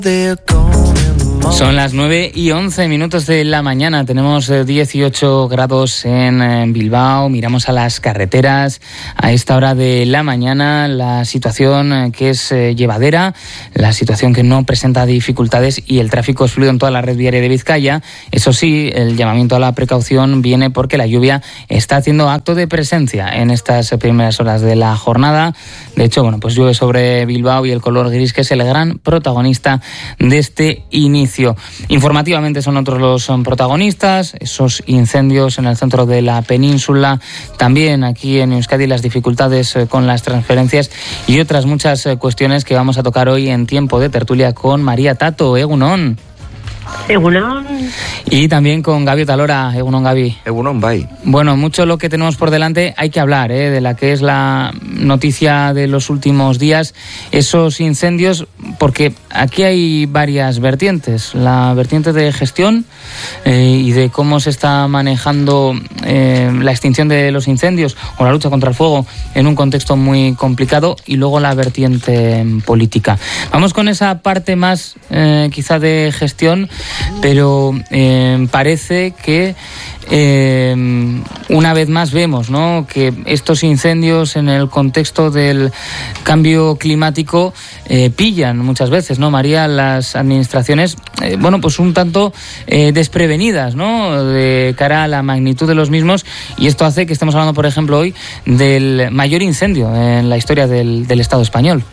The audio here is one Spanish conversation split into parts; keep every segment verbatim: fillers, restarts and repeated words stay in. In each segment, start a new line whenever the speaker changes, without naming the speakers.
Son las nueve y once minutos de la mañana. Tenemos dieciocho grados en Bilbao. Miramos a las carreteras a esta hora de la mañana. La situación que es llevadera, la situación que no presenta dificultades y el tráfico es fluido en toda la red viaria de Vizcaya. Eso sí, el llamamiento a la precaución viene porque la lluvia está haciendo acto de presencia en estas primeras horas de la jornada. De hecho, bueno, pues llueve sobre Bilbao y el color gris, que es el gran protagonista de este inicio. Informativamente son otros los son protagonistas, esos incendios en el centro de la península, también aquí en Euskadi las dificultades con las transferencias y otras muchas cuestiones que vamos a tocar hoy en Tiempo de Tertulia con María Tato. Egunon.
Egunon.
Y también con Gabi Otalora. Egunon, Gabi.
Egunon, bye.
Bueno, mucho lo que tenemos por delante. Hay que hablar ¿eh? de la que es la noticia de los últimos días, esos incendios, porque aquí hay varias vertientes. La vertiente de gestión eh, y de cómo se está manejando eh, la extinción de los incendios o la lucha contra el fuego en un contexto muy complicado, y luego la vertiente política. Vamos con esa parte más eh, quizá de gestión, pero eh, parece que eh, una vez más vemos, ¿no?, que estos incendios en el contexto del cambio climático eh, pillan muchas veces, ¿no, María?, las administraciones, eh, bueno, pues un tanto eh, desprevenidas, ¿no?, de cara a la magnitud de los mismos, y esto hace que estemos hablando, por ejemplo, hoy del mayor incendio en la historia del, del Estado español.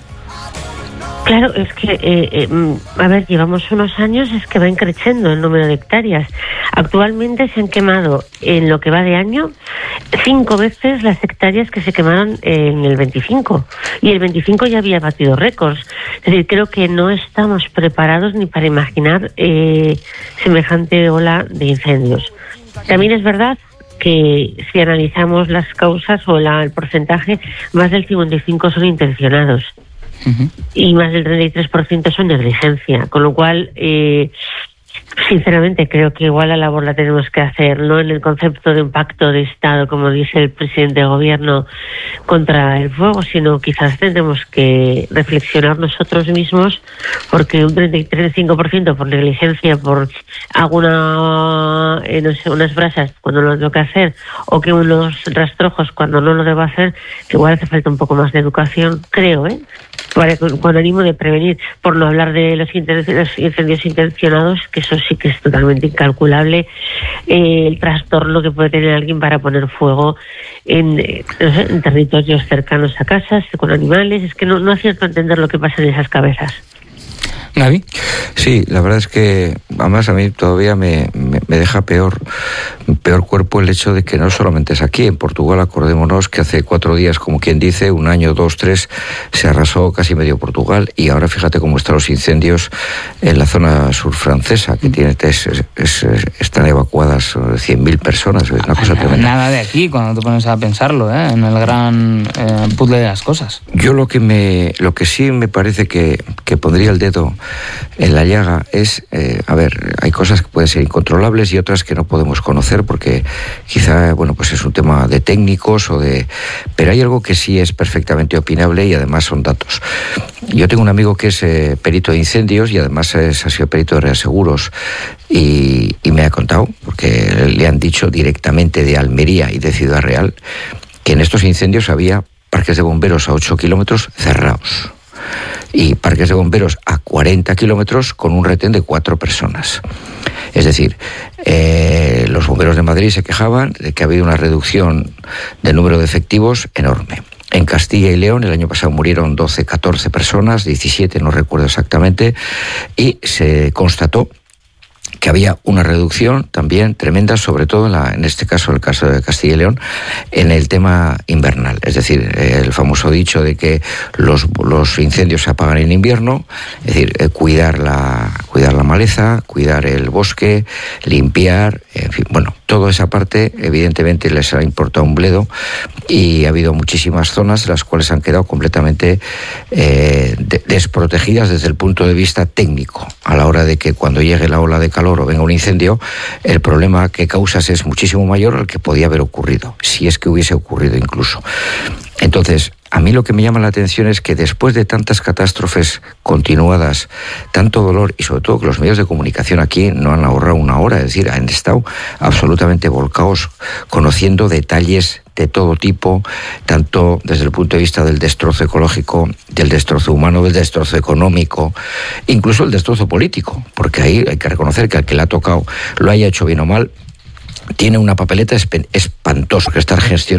Claro, es que, eh, eh, a ver, llevamos unos años, es que va creciendo el número de hectáreas. Actualmente se han quemado, en lo que va de año, cinco veces las hectáreas que se quemaron en el veinticinco. Y el veinticinco ya había batido récords. Es decir, creo que no estamos preparados ni para imaginar eh, semejante ola de incendios. También es verdad que si analizamos las causas o la, el porcentaje, más del cincuenta y cinco por ciento son intencionados. Uh-huh. Y más del treinta y tres por ciento son negligencia, con lo cual eh, sinceramente creo que igual la labor la tenemos que hacer no en el concepto de un pacto de Estado, como dice el presidente del gobierno, contra el fuego, sino quizás tendremos que reflexionar nosotros mismos, porque un treinta y tres, cinco por ciento por negligencia, por alguna eh, no sé, unas brasas cuando no lo tengo que hacer, o que unos rastrojos cuando no lo debo hacer, que igual hace falta un poco más de educación, creo, ¿eh? Para, con, con ánimo de prevenir, por no hablar de los, inten- los incendios intencionados, que eso sí que es totalmente incalculable, eh, el trastorno que puede tener alguien para poner fuego en, eh, no sé, en territorios cercanos a casas, con animales. Es que no, no acierto a entender lo que pasa en esas cabezas.
¿Gabi?
Sí, la verdad es que además a mí todavía me, me, me deja peor, peor cuerpo el hecho de que no solamente es aquí, en Portugal, acordémonos que hace cuatro días, como quien dice, un año, dos, tres, se arrasó casi medio Portugal, y ahora fíjate cómo están los incendios en la zona sur francesa, que tiene, es, es, es, están evacuadas cien mil personas, es una cosa
nada,
tremenda.
Nada de aquí, cuando te pones a pensarlo, ¿eh? En el gran eh, puzzle de las cosas.
Yo lo que me, lo que sí me parece que, que pondría el dedo en la llaga es, eh, a ver, hay cosas que pueden ser incontrolables y otras que no podemos conocer porque quizá, bueno, pues es un tema de técnicos o de... Pero hay algo que sí es perfectamente opinable y además son datos. Yo tengo un amigo que es eh, perito de incendios y además es, ha sido perito de reaseguros y, y me ha contado, porque le han dicho directamente de Almería y de Ciudad Real, que en estos incendios había parques de bomberos a ocho kilómetros cerrados y parques de bomberos a cuarenta kilómetros con un retén de cuatro personas. Es decir, eh, los bomberos de Madrid se quejaban de que ha habido una reducción del número de efectivos enorme. En Castilla y León el año pasado murieron doce, catorce personas, diecisiete, no recuerdo exactamente, y se constató que había una reducción también tremenda, sobre todo en, la, en este caso, el caso de Castilla y León, en el tema invernal. Es decir, el famoso dicho de que los, los incendios se apagan en invierno, es decir, eh, cuidar la, cuidar la maleza, cuidar el bosque, limpiar, en fin, bueno, toda esa parte evidentemente les ha importado un bledo y ha habido muchísimas zonas de las cuales han quedado completamente eh, de, desprotegidas desde el punto de vista técnico. A la hora de que cuando llegue la ola de calor o venga un incendio, el problema que causas es muchísimo mayor al que podía haber ocurrido, si es que hubiese ocurrido incluso. Entonces, a mí lo que me llama la atención es que después de tantas catástrofes continuadas, tanto dolor y sobre todo que los medios de comunicación aquí no han ahorrado una hora, es decir, han estado absolutamente volcados conociendo detalles de todo tipo, tanto desde el punto de vista del destrozo ecológico, del destrozo humano, del destrozo económico, incluso el destrozo político, porque ahí hay que reconocer que al que le ha tocado, lo haya hecho bien o mal, tiene una papeleta espantosa que estar gestionando